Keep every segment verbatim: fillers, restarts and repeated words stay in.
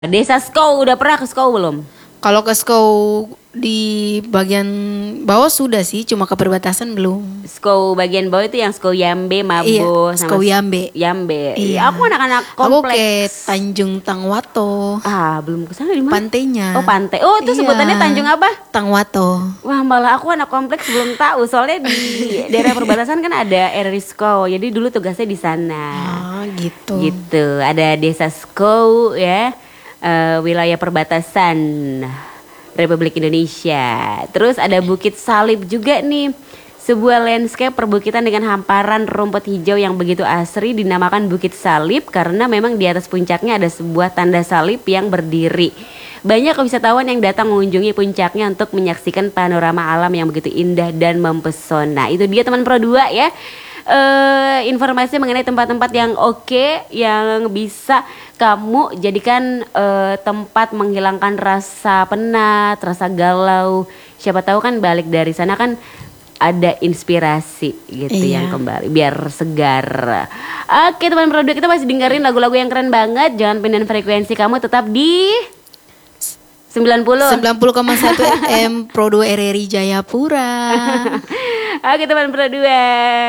Desa Skou, udah pernah ke Skou belum? Kalau ke Skou di bagian bawah sudah sih, cuma ke perbatasan belum. Skou bagian bawah itu yang Skou Yambe, Mabo, Iya, sama Skou Yambe. Yambe. Iya. Aku anak-anak Aku ke kompleks. Tanjung Tangwato. Ah, belum ke sana di mana? Pantainya. Oh, pantai. Oh, itu Iya. sebutannya Tanjung apa? Tangwato. Wah, malah aku anak kompleks belum tahu. Soalnya di daerah perbatasan kan ada R R I Skou. Jadi dulu tugasnya di sana. Ah, gitu. Gitu. Ada Desa Skou ya. eh, wilayah perbatasan Republik Indonesia. Terus ada Bukit Salib juga nih. Sebuah landscape perbukitan dengan hamparan rumput hijau yang begitu asri dinamakan Bukit Salib karena memang di atas puncaknya ada sebuah tanda salib yang berdiri. Banyak wisatawan yang datang mengunjungi puncaknya untuk menyaksikan panorama alam yang begitu indah dan mempesona. Itu dia teman Pro dua ya. Uh, informasi mengenai tempat-tempat yang oke, yang bisa kamu jadikan uh, tempat menghilangkan rasa penat, rasa galau. Siapa tahu kan balik dari sana kan ada inspirasi gitu Iya. yang kembali biar segar. Oke teman produk, kita masih dengerin lagu-lagu yang keren banget. Jangan pindahin frekuensi, kamu tetap di sembilan puluh sembilan puluh koma satu F M Pro dua R R I Jayapura. Oke teman Pro dua.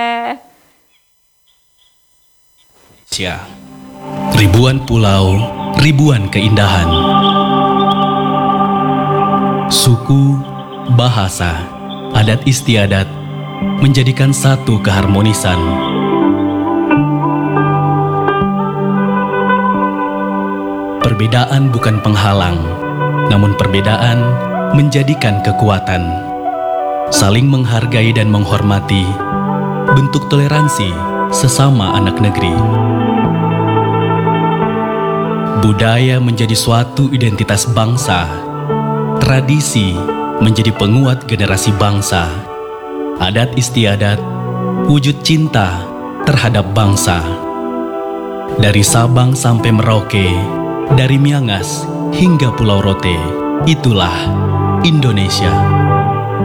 Indonesia. Ribuan pulau, ribuan keindahan. Suku, bahasa, adat istiadat menjadikan satu keharmonisan. Perbedaan bukan penghalang, namun perbedaan menjadikan kekuatan. Saling menghargai dan menghormati, bentuk toleransi sesama anak negeri. Budaya menjadi suatu identitas bangsa. Tradisi menjadi penguat generasi bangsa. Adat istiadat, wujud cinta terhadap bangsa. Dari Sabang sampai Merauke, dari Miangas hingga Pulau Rote, itulah Indonesia.